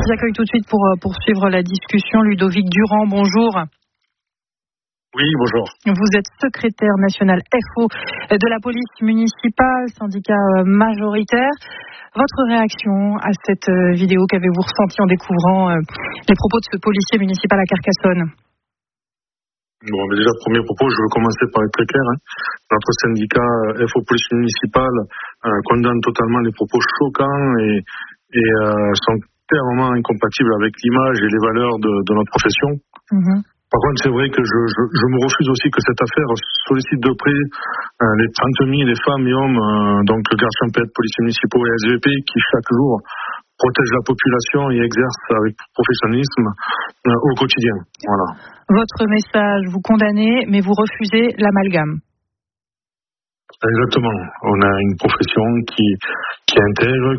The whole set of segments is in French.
J'accueille tout de suite pour poursuivre la discussion Ludovic Durand. Bonjour. Oui, bonjour. Vous êtes secrétaire national FO de la police municipale, syndicat majoritaire. Votre réaction à cette vidéo, qu'avez-vous ressenti en découvrant les propos de ce policier municipal à Carcassonne? Bon, mais déjà, premier propos, je veux commencer par être très clair. Notre syndicat FO Police Municipale condamne totalement les propos choquants et sont clairement incompatibles avec l'image et les valeurs de notre profession. Par contre, c'est vrai que je me refuse aussi que cette affaire sollicite de près les 30 000 les femmes et hommes, donc le garde champêtre, policiers municipaux et SVP, qui chaque jour protègent la population et exercent avec professionnalisme au quotidien. Voilà. Votre message, vous condamnez, mais vous refusez l'amalgame. Exactement. On a une profession qui intègre,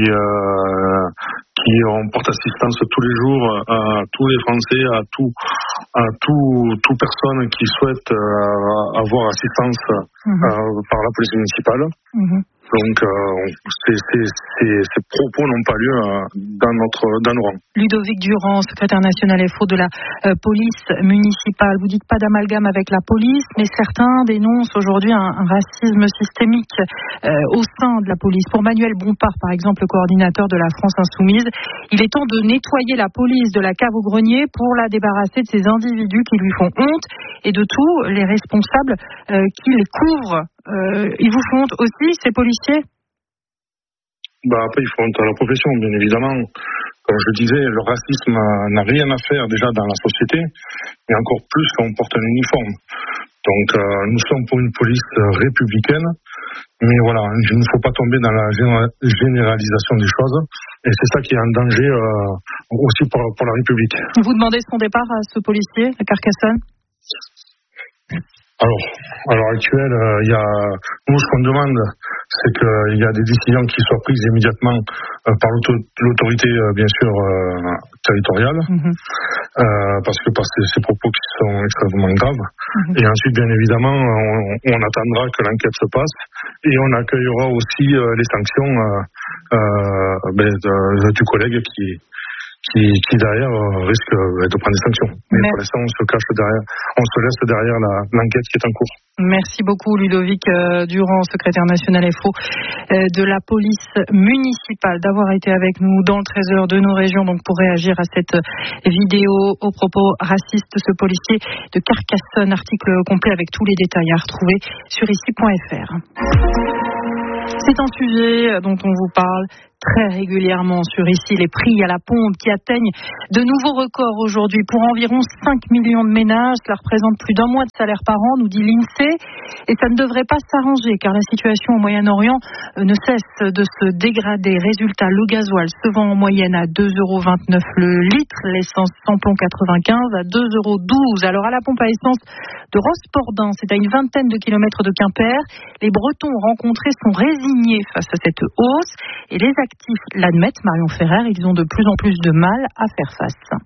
on porte assistance tous les jours à tous les Français, à toute personne qui souhaite avoir assistance par la police municipale. Donc, ces propos n'ont pas lieu dans nos rangs. Ludovic Durand, secrétaire national FO de la police municipale. Vous dites pas d'amalgame avec la police, mais certains dénoncent aujourd'hui un racisme systémique au sein de la police. Pour Manuel Bompard, par exemple, le coordinateur de la France Insoumise, il est temps de nettoyer la police de la cave au grenier pour la débarrasser de ces individus qui lui font honte et de tous les responsables qui les couvrent. Ils vous font honte aussi, ces policiers? Après, ils font honte à la profession, bien évidemment. Comme je disais, le racisme n'a rien à faire déjà dans la société, et encore plus quand on porte un uniforme. Donc, nous sommes pour une police républicaine, mais voilà, il ne faut pas tomber dans la généralisation des choses, et c'est ça qui est en danger aussi pour la République. Vous demandez son départ à ce policier à Carcassonne? Alors, à l'heure actuelle, nous, ce qu'on demande, c'est qu'il y a des décisions qui soient prises immédiatement par l'autorité, bien sûr, territoriale, parce que ces propos qui sont extrêmement graves. Et ensuite, bien évidemment, on attendra que l'enquête se passe et on accueillera aussi les sanctions du collègue qui derrière risque de prendre des sanctions. Mais pour l'instant, on se laisse derrière l'enquête qui est en cours. Merci beaucoup Ludovic Durand, secrétaire national FO de la police municipale, d'avoir été avec nous dans le Trésor de nos régions, donc pour réagir à cette vidéo aux propos racistes de ce policier de Carcassonne. Article complet avec tous les détails à retrouver sur ici.fr. C'est un sujet dont on vous parle très régulièrement sur ici, les prix à la pompe qui atteignent de nouveaux records aujourd'hui pour environ 5 millions de ménages. Cela représente plus d'un mois de salaire par an, nous dit l'INSEE. Et ça ne devrait pas s'arranger car la situation au Moyen-Orient ne cesse de se dégrader. Résultat, le gasoil se vend en moyenne à 2,29 € le litre, l'essence samplon 95 à 2,12 €. Alors à la pompe à essence de Rospordin, c'est à une vingtaine de kilomètres de Quimper. Les Bretons rencontrés sont résignés face à cette hausse et les actifs l'admettent, Marion Ferrer, ils ont de plus en plus de mal à faire face.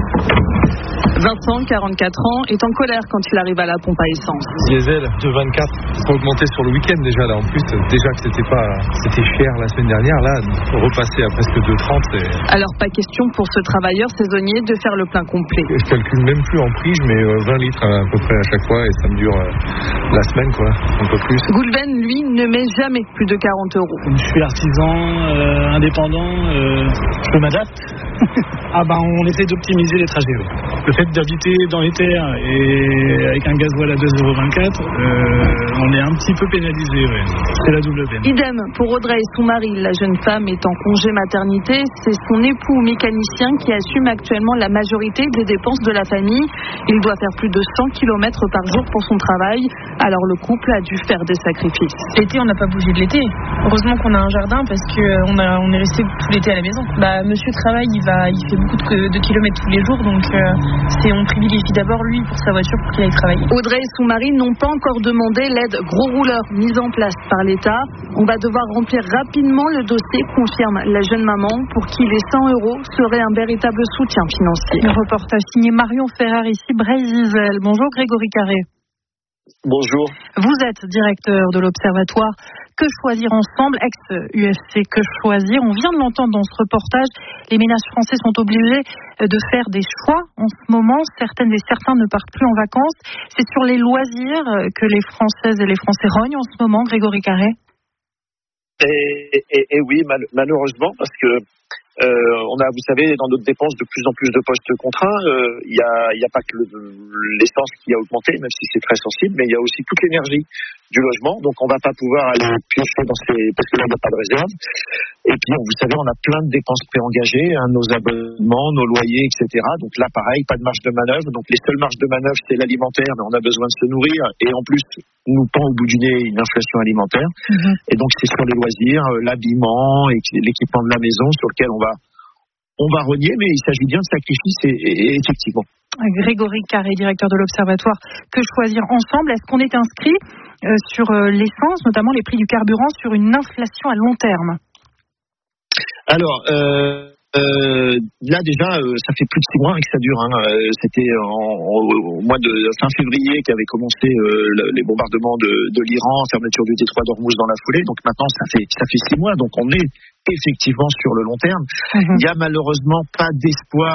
Vincent, 44 ans, est en colère quand il arrive à la pompe à essence. Diesel, 2,24, augmenté sur le week-end déjà là. En plus, déjà que c'était cher la semaine dernière, là, repasser à presque 2,30. Alors pas question pour ce travailleur saisonnier de faire le plein complet. Je calcule même plus en prix, je mets 20 litres à peu près à chaque fois et ça me dure la semaine, quoi, un peu plus. Goulven, lui, ne met jamais plus de 40 €. Je suis artisan, indépendant, je m'adapte. On essaie d'optimiser les trajets. Oui. Le fait d'habiter dans les terres et avec un gasoil à 2,24 €, on est un petit peu pénalisé. Ouais. C'est la double peine. Idem pour Audrey et son mari. La jeune femme est en congé maternité. C'est son époux mécanicien qui assume actuellement la majorité des dépenses de la famille. Il doit faire plus de 100 km par jour pour son travail. Alors le couple a dû faire des sacrifices. L'été, on n'a pas bougé de l'été. Heureusement qu'on a un jardin parce qu'on est resté tout l'été à la maison. Monsieur travaille, il fait beaucoup de kilomètres tous les jours, donc on privilégie d'abord lui pour sa voiture pour qu'il aille travailler. Audrey et son mari n'ont pas encore demandé l'aide gros rouleur mise en place par l'État. On va devoir remplir rapidement le dossier, confirme la jeune maman, pour qui les 100 € seraient un véritable soutien financier. Le reportage signé Marion Ferrer, ici Brésil. Bonjour Grégory Carré. Bonjour. Vous êtes directeur de l'Observatoire Que choisir ensemble, ex-UFC, que choisir. On vient de l'entendre dans ce reportage. Les ménages français sont obligés de faire des choix en ce moment. Certaines et certains ne partent plus en vacances. C'est sur les loisirs que les Françaises et les Français rognent en ce moment, Grégory Carré. Et oui, malheureusement, parce que on a, vous savez, dans notre dépense de plus en plus de postes contraints. Il y a pas que l'essence qui a augmenté, même si c'est très sensible, mais il y a aussi toute l'énergie du logement. Donc on va pas pouvoir aller piocher parce que là il n'y a pas de réserve. Et puis vous savez, on a plein de dépenses préengagées, nos abonnements, nos loyers, etc. Donc là pareil, pas de marge de manœuvre. Donc les seules marges de manœuvre c'est l'alimentaire, mais on a besoin de se nourrir. Et en plus nous pend au bout du nez une inflation alimentaire. Et donc c'est sur les loisirs, l'habillement et l'équipement de la maison sur lequel on va renier, mais il s'agit bien de sacrifices et effectivement. Grégory Carré, directeur de l'Observatoire Que choisir ensemble. Est-ce qu'on est inscrit sur l'essence, notamment les prix du carburant, sur une inflation à long terme? Alors, là déjà, ça fait plus de 6 mois que ça dure. C'était au mois de fin février qu'avaient commencé les bombardements de l'Iran, fermeture du détroit d'Ormuz dans la foulée. Donc maintenant, ça fait 6 mois. Donc on est effectivement sur le long terme. Il y a malheureusement pas d'espoir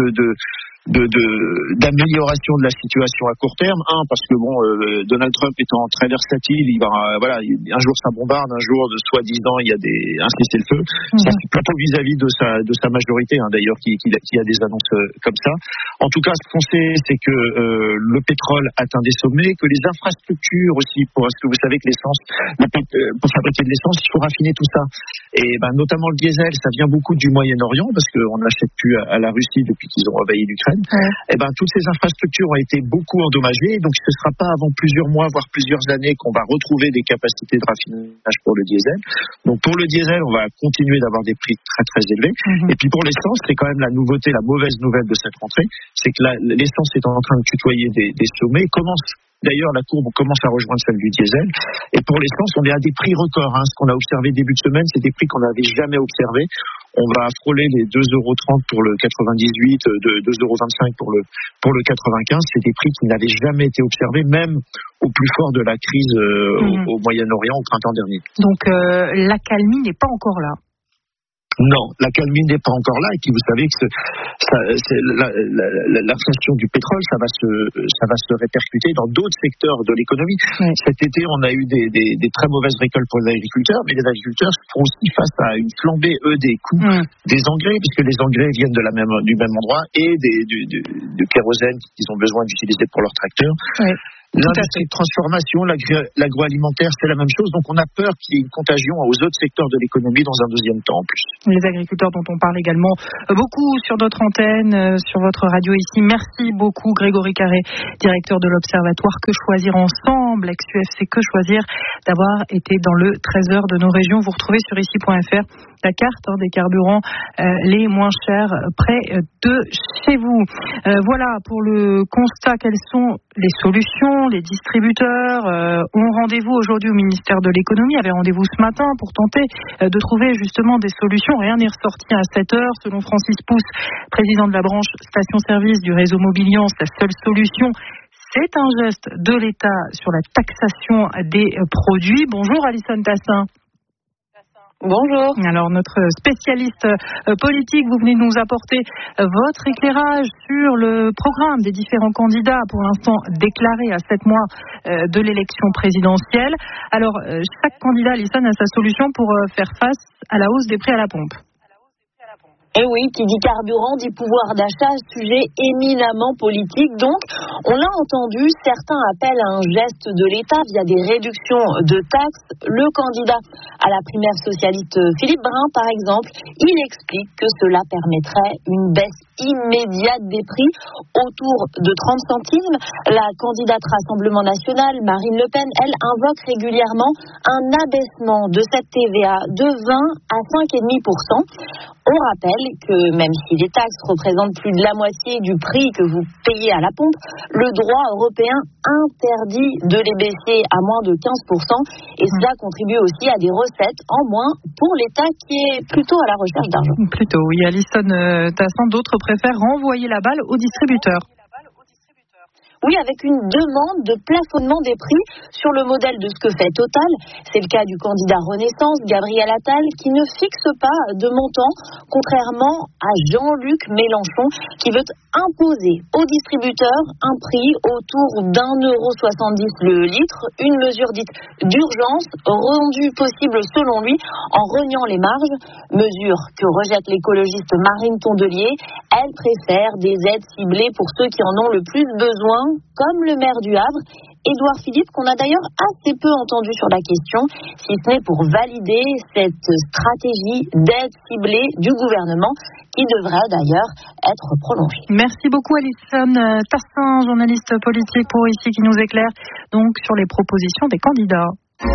d'amélioration de la situation à court terme. Parce que Donald Trump étant très versatile, il va un jour ça bombarde, un jour soi-disant il y a un cessez-le-feu. Ça c'est plutôt vis-à-vis de sa majorité d'ailleurs qui a des annonces comme ça. En tout cas, ce qu'on sait, c'est que le pétrole atteint des sommets, que les infrastructures aussi, parce que vous savez que l'essence, pour fabriquer de l'essence, il faut raffiner tout ça. Et notamment le diesel, ça vient beaucoup du Moyen-Orient parce qu'on n'achète plus à la Russie depuis qu'ils ont envahi l'Ukraine. Et toutes ces infrastructures ont été beaucoup endommagées, donc ce ne sera pas avant plusieurs mois, voire plusieurs années qu'on va retrouver des capacités de raffinage pour le diesel. Donc pour le diesel, on va continuer d'avoir des prix très très élevés. Et puis pour l'essence, c'est quand même la nouveauté, la mauvaise nouvelle de cette rentrée, c'est que l'essence est en train de tutoyer des sommets. D'ailleurs, la courbe commence à rejoindre celle du diesel. Et pour l'essence, on est à des prix records. Ce qu'on a observé début de semaine, c'est des prix qu'on n'avait jamais observés. On va frôler les 2,30 € pour le 98, 2,25 € pour le 95. C'est des prix qui n'avaient jamais été observés, même au plus fort de la crise au Moyen-Orient au printemps dernier. Donc l'accalmie n'est pas encore là. Non, l'accalmie n'est pas encore là. Et puis vous savez que l'inflation du pétrole, ça va se répercuter dans d'autres secteurs de l'économie. Cet été, on a eu des très mauvaises récoltes pour les agriculteurs, mais les agriculteurs font aussi face à une flambée des coûts des engrais, puisque les engrais viennent du même endroit, et du kérosène qu'ils ont besoin d'utiliser pour leurs tracteurs. L'industrie de transformation, l'agroalimentaire, c'est la même chose. Donc on a peur qu'il y ait une contagion aux autres secteurs de l'économie dans un deuxième temps en plus. Les agriculteurs dont on parle également beaucoup sur notre antenne, sur votre radio ici. Merci beaucoup Grégory Carré, directeur de l'Observatoire Que choisir ensemble, ex-UFC Que choisir, d'avoir été dans le trésor de nos régions. Vous retrouvez sur ici.fr la carte des carburants les moins chers près de chez vous. Voilà pour le constat. Quelles sont les solutions? Les distributeurs ont rendez-vous aujourd'hui au ministère de l'économie, avaient rendez-vous ce matin pour tenter de trouver justement des solutions. Rien n'est ressorti à 7 heures. Selon Francis Pousse, président de la branche station-service du réseau Mobiliance, la seule solution, c'est un geste de l'État sur la taxation des produits. Bonjour Alison Tassin. Bonjour. Alors notre spécialiste politique, vous venez nous apporter votre éclairage sur le programme des différents candidats pour l'instant déclarés à 7 mois de l'élection présidentielle. Alors chaque candidat, Alison, a sa solution pour faire face à la hausse des prix à la pompe. Et oui, qui dit carburant dit pouvoir d'achat, sujet éminemment politique. Donc, on l'a entendu, certains appellent à un geste de l'État via des réductions de taxes. Le candidat à la primaire socialiste Philippe Brun, par exemple, il explique que cela permettrait une baisse immédiate des prix autour de 30 centimes. La candidate Rassemblement National, Marine Le Pen, elle invoque régulièrement un abaissement de cette TVA de 20 à 5,5%. On rappelle que même si les taxes représentent plus de la moitié du prix que vous payez à la pompe, le droit européen interdit de les baisser à moins de 15%. Et cela contribue aussi à des recettes en moins pour l'État qui est plutôt à la recherche d'argent. Plutôt, oui. Alison Tassin, d'autres préfèrent renvoyer la balle aux distributeurs. Oui, avec une demande de plafonnement des prix sur le modèle de ce que fait Total. C'est le cas du candidat Renaissance, Gabriel Attal, qui ne fixe pas de montant, contrairement à Jean-Luc Mélenchon, qui veut imposer aux distributeurs un prix autour d'1,70 € le litre, une mesure dite d'urgence, rendue possible selon lui en reniant les marges, mesure que rejette l'écologiste Marine Tondelier. Elle préfère des aides ciblées pour ceux qui en ont le plus besoin, comme le maire du Havre, Édouard Philippe, qu'on a d'ailleurs assez peu entendu sur la question, si ce n'est pour valider cette stratégie d'aide ciblée du gouvernement, qui devrait d'ailleurs être prolongée. Merci beaucoup Alison Tassin, journaliste politique pour Ici, qui nous éclaire donc sur les propositions des candidats.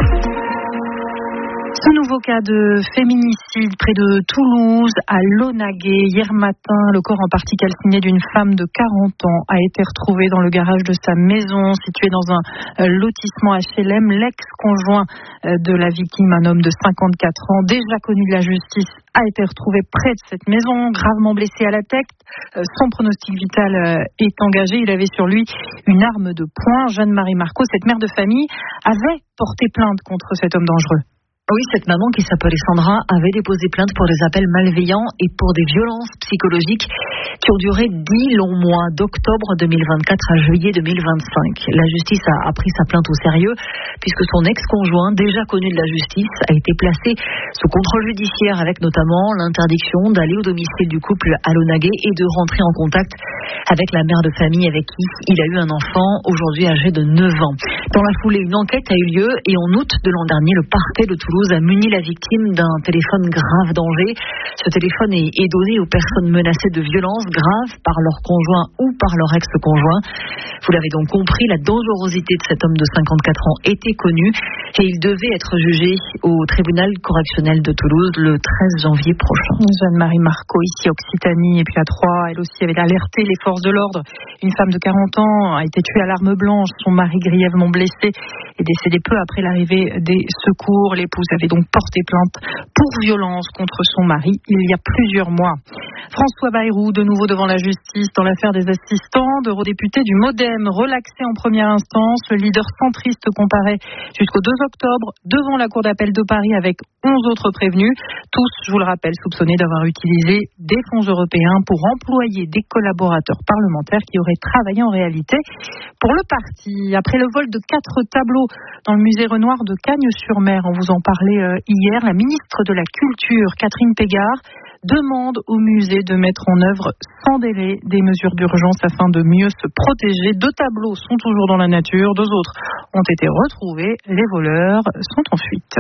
Ce nouveau cas de féminicide près de Toulouse, à Launaguet. Hier matin, le corps en partie calciné d'une femme de 40 ans a été retrouvé dans le garage de sa maison, situé dans un lotissement HLM. L'ex-conjoint de la victime, un homme de 54 ans, déjà connu de la justice, a été retrouvé près de cette maison, gravement blessé à la tête. Son pronostic vital est engagé. Il avait sur lui une arme de poing. Jeanne-Marie Marco, cette mère de famille, avait porté plainte contre cet homme dangereux. Oui, cette maman qui s'appelait Sandra avait déposé plainte pour des appels malveillants et pour des violences psychologiques qui ont duré 10 longs mois, d'octobre 2024 à juillet 2025. La justice a pris sa plainte au sérieux puisque son ex-conjoint, déjà connu de la justice, a été placé sous contrôle judiciaire avec notamment l'interdiction d'aller au domicile du couple à Launaguet et de rentrer en contact avec la mère de famille avec qui il a eu un enfant, aujourd'hui âgé de 9 ans. Dans la foulée, une enquête a eu lieu et en août de l'an dernier, le parquet de Toulouse a muni la victime d'un téléphone grave danger. Ce téléphone est donné aux personnes menacées de violences graves par leur conjoint ou par leur ex-conjoint. Vous l'avez donc compris, la dangerosité de cet homme de 54 ans était connue et il devait être jugé au tribunal correctionnel de Toulouse le 13 janvier prochain. Jeanne-Marie Marco, ici Occitanie, et puis à Troyes, elle aussi avait alerté les forces de l'ordre. Une femme de 40 ans a été tuée à l'arme blanche, son mari grièvement blessé est décédé peu après l'arrivée des secours. L'épouse avait donc porté plainte pour violence contre son mari il y a plusieurs mois. François Bayrou, de nouveau devant la justice dans l'affaire des assistants d'eurodéputés du MoDem. Relaxé en première instance, le leader centriste comparaît jusqu'au 2 octobre devant la Cour d'appel de Paris avec 11 autres prévenus. Tous, je vous le rappelle, soupçonnés d'avoir utilisé des fonds européens pour employer des collaborateurs parlementaires qui auraient travaillé en réalité pour le parti. Après le vol de 4 tableaux dans le musée Renoir de Cagnes-sur-Mer, on vous en parlait hier, la ministre de la Culture, Catherine Pégard, demande au musée de mettre en œuvre sans délai des mesures d'urgence afin de mieux se protéger. 2 tableaux sont toujours dans la nature, 2 autres ont été retrouvés. Les voleurs sont en fuite.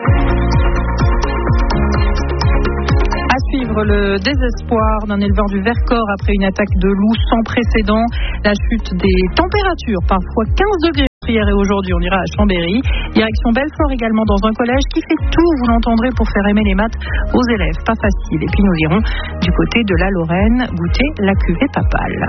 À suivre, le désespoir d'un éleveur du Vercors après une attaque de loup sans précédent. La chute des températures, parfois 15 degrés hier et aujourd'hui. On ira à Chambéry. Direction Belfort également, dans un collège qui fait tout, vous l'entendrez, pour faire aimer les maths aux élèves. Pas facile. Et puis nous irons du côté de la Lorraine goûter la cuvée papale.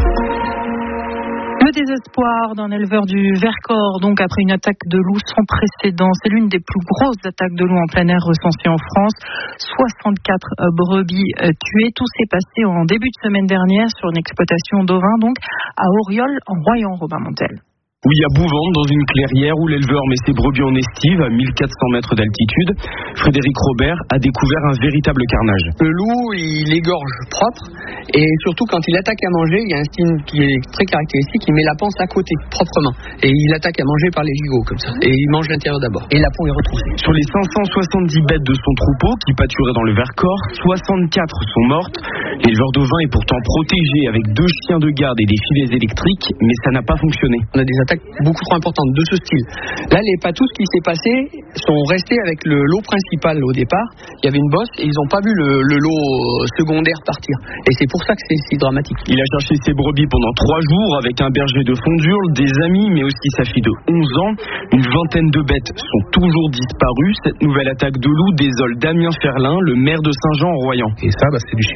Le désespoir d'un éleveur du Vercors, donc après une attaque de loup sans précédent. C'est l'une des plus grosses attaques de loup en plein air recensées en France. 64 brebis tuées. Tout s'est passé en début de semaine dernière sur une exploitation d'ovins, donc à Auriol, en Royan, Robin Montel. Oui, à Bouvante, dans une clairière où l'éleveur met ses brebis en estive à 1400 mètres d'altitude, Frédéric Robert a découvert un véritable carnage. Le loup, il égorge propre et surtout quand il attaque à manger, il y a un style qui est très caractéristique, il met la panse à côté, proprement. Et il attaque à manger par les gigots comme ça. Et il mange l'intérieur d'abord. Et la peau est retroussée. Sur les 570 bêtes de son troupeau qui pâturaient dans le Vercors, 64 sont mortes. L'éleveur d'ovins est pourtant protégé avec 2 chiens de garde et des filets électriques, mais ça n'a pas fonctionné. On a des attaques beaucoup trop importantes de ce style. Là, les patous, ce qui s'est passé, sont restés avec le lot principal au départ. Il y avait une bosse et ils n'ont pas vu le lot secondaire partir. Et c'est pour ça que c'est si dramatique. Il a cherché ses brebis pendant 3 jours avec un berger de Fondurle, des amis, mais aussi sa fille de 11 ans. Une vingtaine de bêtes sont toujours disparues. Cette nouvelle attaque de loup désole Damien Ferlin, le maire de Saint-Jean en Royan. Et ça, c'est du chiffre d'affaires pour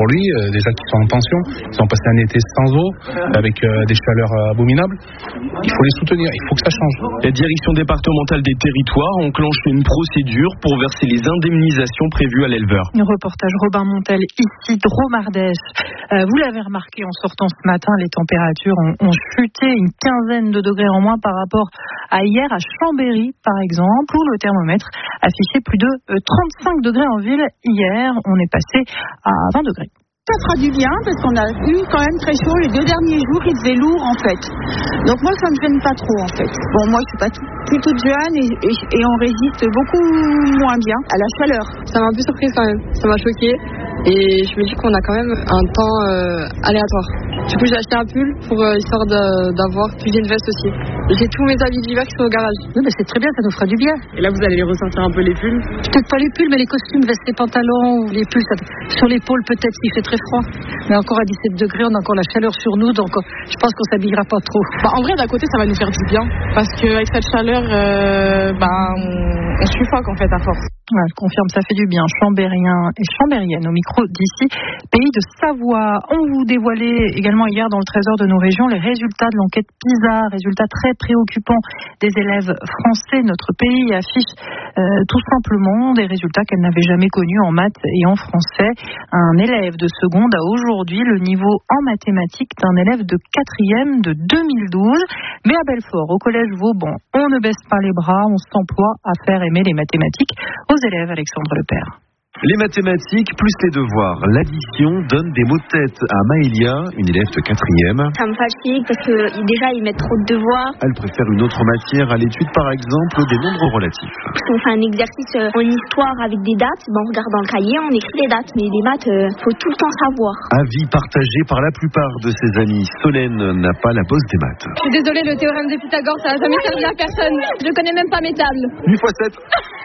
pour lui, déjà qu'ils sont en pension, ils ont passé un été sans eau, avec des chaleurs abominables. Il faut les soutenir, il faut que ça change. La direction départementale des territoires a enclenché une procédure pour verser les indemnisations prévues à l'éleveur. Reportage Robin Montel, ici Dromardèche. Vous l'avez remarqué en sortant ce matin, les températures ont chuté une quinzaine de degrés en moins par rapport à hier à Chambéry, par exemple, où le thermomètre affichait plus de 35 degrés en ville. Hier, on est passé à 20 degrés. Ça fera du bien parce qu'on a eu quand même très chaud les 2 derniers jours, il faisait lourd en fait. Donc moi ça me gêne pas trop en fait. Bon, moi je suis pas plus toute jeune et on résiste beaucoup moins bien à la chaleur. Ça m'a un peu surprise quand même, ça m'a choqué et je me dis qu'on a quand même un temps aléatoire. Du coup j'ai acheté un pull pour histoire d'avoir, puis j'ai une veste aussi. J'ai tous mes habits d'hiver qui sont au garage. Oui, mais c'est très bien, ça nous fera du bien. Et là vous allez les ressentir un peu les pulls? Peut-être pas les pulls, mais les costumes, vestes et pantalons ou les pulls, sur l'épaule peut-être s'il fait très froid. Mais encore à 17 degrés, on a encore la chaleur sur nous, donc je pense qu'on s'habillera pas trop. En vrai, d'un côté, ça va nous faire du bien, parce qu'avec cette chaleur, on suffoque en fait à force. Ouais, je confirme, ça fait du bien. Chambériens et chambériennes au micro d'ici, pays de Savoie. On vous dévoilait également hier dans le Trésor de nos régions les résultats de l'enquête PISA, résultats très préoccupants des élèves français. Notre pays affiche tout simplement des résultats qu'elle n'avait jamais connus en maths et en français. Un élève de seconde a aujourd'hui le niveau en mathématiques d'un élève de 4e de 2012. Mais à Belfort, au collège Vauban, on ne baisse pas les bras, on s'emploie à faire aimer les mathématiques aux élèves. Alexandre Lepère. Les mathématiques plus les devoirs. L'addition donne des mots de tête à Maëlia, une élève de 4e. Ça me fatigue parce que déjà ils mettent trop de devoirs. Elle préfère une autre matière à l'étude, par exemple, des nombres relatifs. On fait un exercice en histoire avec des dates, on regarde dans le cahier, on écrit les dates. Mais les maths, faut tout le temps savoir. Avis partagé par la plupart de ses amis. Solène n'a pas la bosse des maths. Je suis désolée, le théorème de Pythagore, ça n'a jamais servi à personne. Je connais même pas mes tables. 8 x 7.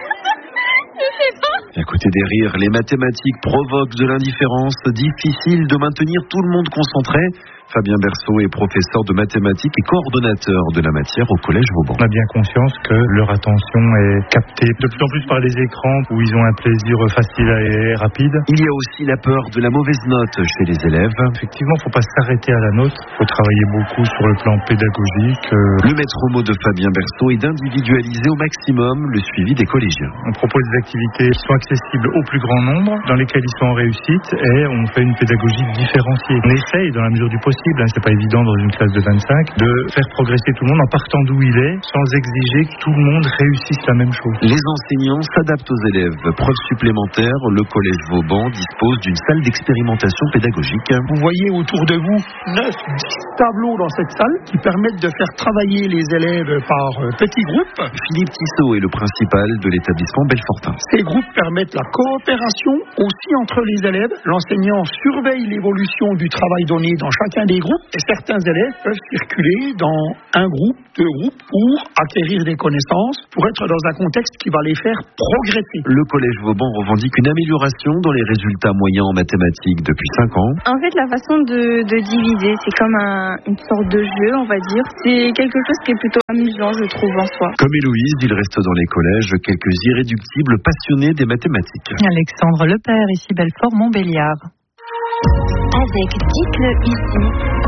À côté des rires, les mathématiques provoquent de l'indifférence. Difficile de maintenir tout le monde concentré. Fabien Berceau est professeur de mathématiques et coordonnateur de la matière au collège Vauban. On a bien conscience que leur attention est captée de plus en plus par les écrans où ils ont un plaisir facile et rapide. Il y a aussi la peur de la mauvaise note chez les élèves. Effectivement, il ne faut pas s'arrêter à la note. Il faut travailler beaucoup sur le plan pédagogique. Le maître mot de Fabien Berceau est d'individualiser au maximum le suivi des collégiens. On propose des activités qui sont accessibles au plus grand nombre, dans lesquelles ils sont en réussite, et on fait une pédagogie différenciée. On essaye, dans la mesure du possible, c'est pas évident dans une classe de 25, de faire progresser tout le monde en partant d'où il est, sans exiger que tout le monde réussisse la même chose. Les enseignants s'adaptent aux élèves. Preuve supplémentaire, le collège Vauban dispose d'une salle d'expérimentation pédagogique. Vous voyez autour de vous 9-10 tableaux dans cette salle qui permettent de faire travailler les élèves par petits groupes. Philippe Tissot est le principal de l'établissement Belfortin. Ces groupes permettent la coopération aussi entre les élèves. L'enseignant surveille l'évolution du travail donné dans chacun des groupes et certains élèves peuvent circuler dans un groupe, 2 groupes pour acquérir des connaissances, pour être dans un contexte qui va les faire progresser. Le collège Vauban revendique une amélioration dans les résultats moyens en mathématiques depuis 5 ans. En fait, la façon de diviser, c'est comme une sorte de jeu, on va dire. C'est quelque chose qui est plutôt amusant, je trouve, en soi. Comme Héloïse, il reste dans les collèges quelques irréductibles passionnés des mathématiques. Alexandre Lepère, ici Belfort, Montbéliard. Avec Dites-le ici.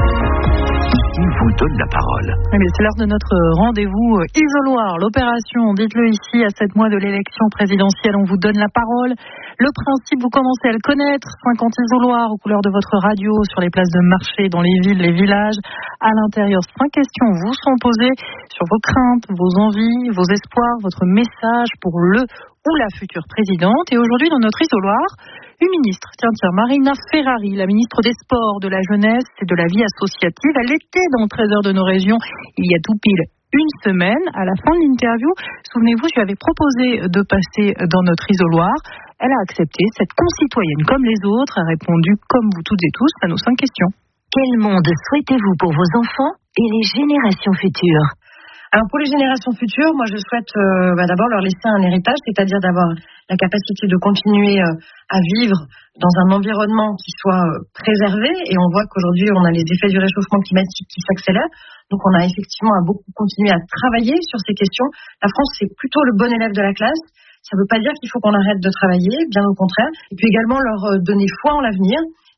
Ici vous donne la parole. C'est l'heure de notre rendez-vous isoloir. L'opération Dites-le ici, à 7 mois de l'élection présidentielle, on vous donne la parole. Le principe, vous commencez à le connaître. 50 isoloirs aux couleurs de votre radio, sur les places de marché, dans les villes, les villages. À l'intérieur, 5 questions vous sont posées sur vos craintes, vos envies, vos espoirs, votre message pour le ou la future présidente. Et aujourd'hui, dans notre isoloir, une ministre, Marina Ferrari, la ministre des Sports, de la Jeunesse et de la Vie associative. Elle était dans le Trésor de nos régions il y a tout pile une semaine. À la fin de l'interview, souvenez-vous, je lui avais proposé de passer dans notre isoloir. Elle a accepté, cette concitoyenne comme les autres, a répondu comme vous toutes et tous à nos 5 questions. Quel monde souhaitez-vous pour vos enfants et les générations futures ? Alors pour les générations futures, moi je souhaite d'abord leur laisser un héritage, c'est-à-dire d'avoir la capacité de continuer à vivre dans un environnement qui soit préservé. Et on voit qu'aujourd'hui on a les effets du réchauffement climatique qui s'accélèrent. Donc on a effectivement à beaucoup continuer à travailler sur ces questions. La France, c'est plutôt le bon élève de la classe. Ça ne veut pas dire qu'il faut qu'on arrête de travailler, bien au contraire. Et puis également leur donner foi en l'avenir.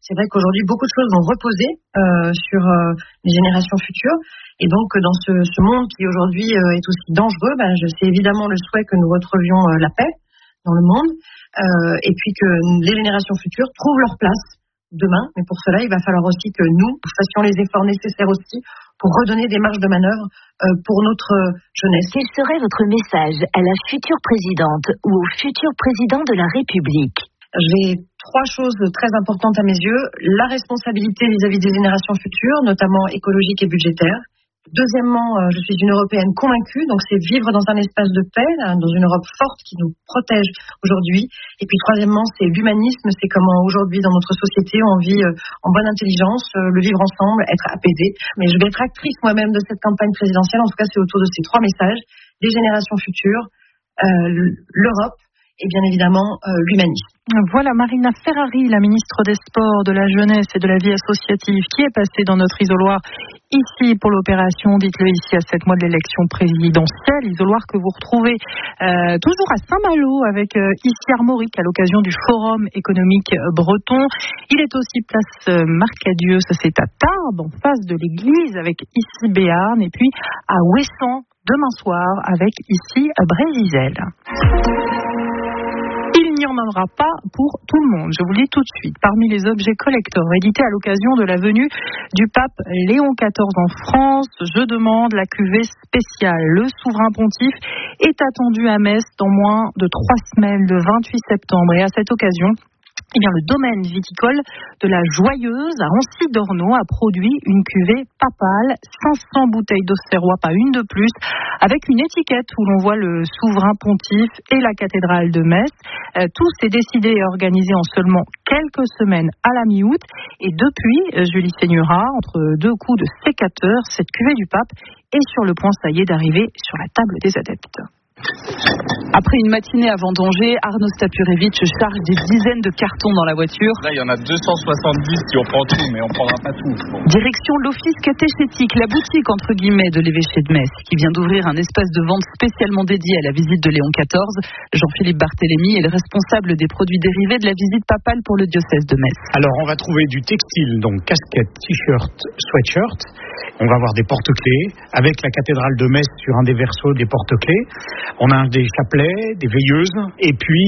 c'est vrai qu'aujourd'hui, beaucoup de choses vont reposer sur les générations futures. Et donc, dans ce monde qui aujourd'hui est aussi dangereux, c'est évidemment le souhait que nous retrouvions la paix dans le monde, et puis que les générations futures trouvent leur place demain. Mais pour cela, il va falloir aussi que nous fassions les efforts nécessaires aussi pour redonner des marges de manœuvre pour notre jeunesse. Quel serait votre message à la future présidente ou au futur président de la République ? J'ai 3 choses très importantes à mes yeux. La responsabilité vis-à-vis des générations futures, notamment écologique et budgétaire. Deuxièmement, je suis une Européenne convaincue, donc c'est vivre dans un espace de paix, dans une Europe forte qui nous protège aujourd'hui. Et puis troisièmement, c'est l'humanisme, c'est comment aujourd'hui dans notre société on vit en bonne intelligence, le vivre ensemble, être apaisé. Mais je vais être actrice moi-même de cette campagne présidentielle, en tout cas c'est autour de ces 3 messages, les générations futures, l'Europe, et bien évidemment l'humanisme. Voilà Marina Ferrari, la ministre des Sports, de la Jeunesse et de la Vie associative, qui est passée dans notre isoloir ici pour l'opération, dites-le ici, à 7 mois de l'élection présidentielle, isoloir que vous retrouvez toujours à Saint-Malo avec ici Armorique à l'occasion du Forum économique breton. Il est aussi place Marcadieu, ça c'est à Tarbes, en face de l'église, avec ici Béarn, et puis à Ouessant demain soir avec ici Brésil. Il n'y en aura pas pour tout le monde, je vous le dis tout de suite. Parmi les objets collector édités à l'occasion de la venue du pape Léon XIV en France, je demande la cuvée spéciale. Le souverain pontife est attendu à Metz dans moins de 3 semaines, le 28 septembre. Et à cette occasion, le domaine viticole de la Joyeuse à Ancy-d'Ornaud a produit une cuvée papale, 500 bouteilles d'Auxerrois, pas une de plus, avec une étiquette où l'on voit le souverain pontife et la cathédrale de Metz. Tout s'est décidé et organisé en seulement quelques semaines à la mi-août. Et depuis, Julie Seigneurat, entre 2 coups de sécateur, cette cuvée du pape est sur le point, ça y est, d'arriver sur la table des adeptes. Après une matinée à vendanger, Arnaud Stapurevitch charge des dizaines de cartons dans la voiture. Là, il y en a 270 si on prend tout, mais on ne prendra pas tout. Direction l'office catéchétique, la boutique entre guillemets de l'évêché de Metz, qui vient d'ouvrir un espace de vente spécialement dédié à la visite de Léon XIV. Jean-Philippe Barthélémy est le responsable des produits dérivés de la visite papale pour le diocèse de Metz. Alors, on va trouver du textile, donc casquette, t-shirt, sweatshirt. On va avoir des porte-clés, avec la cathédrale de Metz sur un des versos des porte-clés. On a des chapelets, des veilleuses, et puis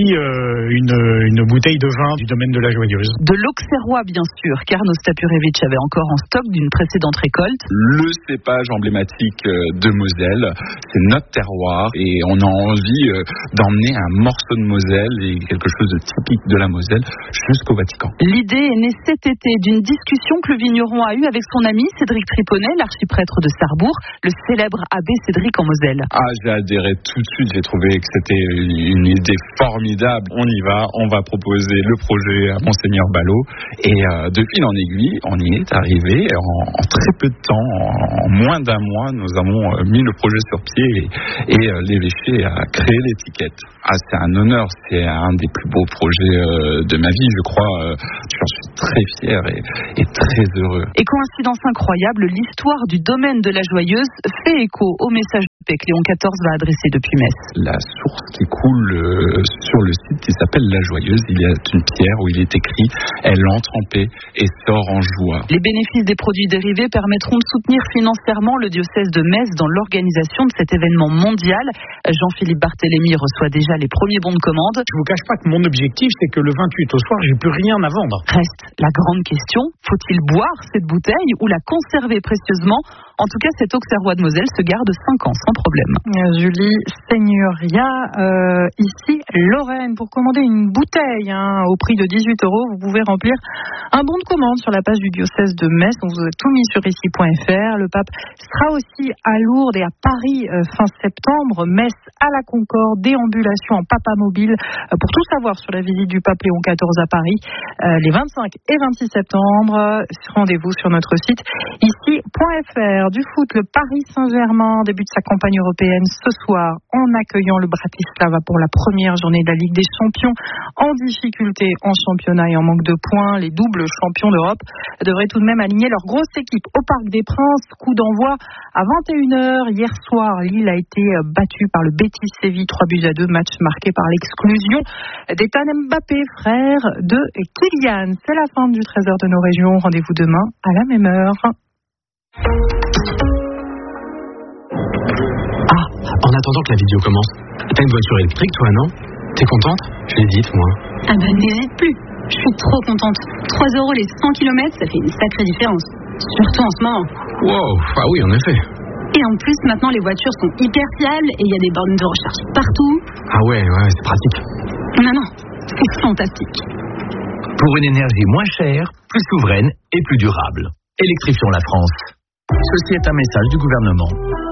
une bouteille de vin du domaine de la Joyeuse. De l'Auxerrois, bien sûr, qu'Arnaud Stapurevitch avait encore en stock d'une précédente récolte. Le cépage emblématique de Moselle, c'est notre terroir, et on a envie d'emmener un morceau de Moselle et quelque chose de typique de la Moselle jusqu'au Vatican. L'idée est née cet été d'une discussion que le vigneron a eue avec son ami Cédric Triponnet, l'archiprêtre de Sarrebourg, le célèbre abbé Cédric en Moselle. J'ai adhéré tout de suite, j'ai trouvé que c'était une idée formidable. On y va, on va proposer le projet à Monseigneur Ballot, et de fil en aiguille, on y est arrivé. En très peu de temps, en moins d'un mois, nous avons mis le projet sur pied, et l'évêché a créé l'étiquette. C'est un honneur, c'est un des plus beaux projets de ma vie, je crois. J'en suis très fier et très heureux. Et coïncidence incroyable, l'histoire du domaine de la Joyeuse fait écho au message de paix que Léon XIV va adresser depuis Metz. La source qui coule sur le site qui s'appelle la Joyeuse, il y a une pierre où il est écrit « Elle entre en paix et sort en joie ». Les bénéfices des produits dérivés permettront de soutenir financièrement le diocèse de Metz dans l'organisation de cet événement mondial. Jean-Philippe Barthélémy reçoit déjà les premiers bons de commande. Je ne vous cache pas que mon objectif, c'est que le 28 au soir, j'ai plus rien à vendre. Reste la grande question, faut-il boire cette bouteille ou la conserver précieusement ? En tout cas, cet Auxerrois de Moselle se garde 5 ans sans problème. Julie Seigneuria, ici Lorraine, pour commander une bouteille au prix de 18 €, vous pouvez remplir un bon de commande sur la page du diocèse de Metz. On vous a tout mis sur ici.fr. Le pape sera aussi à Lourdes et à Paris fin septembre. Metz à la Concorde, déambulation en papa mobile. Pour tout savoir sur la visite du pape Léon XIV à Paris, les 25 et 26 septembre, rendez-vous sur notre site ici.fr. Du foot, le Paris Saint-Germain débute sa campagne campagne européenne ce soir en accueillant le Bratislava pour la première journée de la Ligue des Champions. En difficulté en championnat et en manque de points, les doubles champions d'Europe devraient tout de même aligner leur grosse équipe au Parc des Princes. Coup d'envoi à 21h. Hier soir, Lille a été battue par le Betis Séville 3-2, match marqué par l'exclusion d'Ethan Mbappé, frère de Kylian. C'est la fin du Trésor de nos régions. Rendez-vous demain à la même heure. En attendant que la vidéo commence, t'as une voiture électrique toi, non? T'es contente? J'hésite moi. Ah bah n'hésite plus, je suis trop contente. 3 € les 100 km, ça fait une sacrée différence. Surtout en ce moment. Wow, ah oui en effet. Et en plus maintenant les voitures sont hyper fiables et il y a des bornes de recharge partout. Ah ouais, c'est pratique. Non, c'est fantastique. Pour une énergie moins chère, plus souveraine et plus durable. Électrifions la France. Ceci est un message du gouvernement.